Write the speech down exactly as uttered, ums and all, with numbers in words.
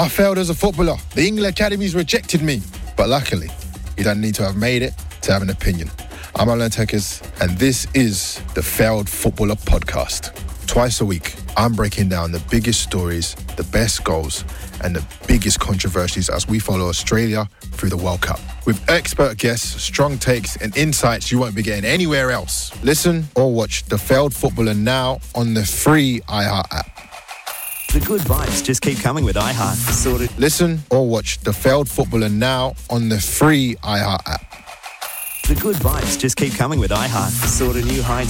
I failed as a footballer. The England academies rejected me. But luckily, you don't need to have made it to have an opinion. I'm Alan Tekers, and this is the Failed Footballer Podcast. Twice a week, I'm breaking down the biggest stories, the best goals, and the biggest controversies as we follow Australia through the World Cup. With expert guests, strong takes, and insights you won't be getting anywhere else. Listen or watch The Failed Footballer now on the free iHeart app. The good vibes just keep coming with iHeart. Sorted. Listen or watch The Failed Footballer now on the free iHeart app. The good vibes just keep coming with iHeart. Sort a new high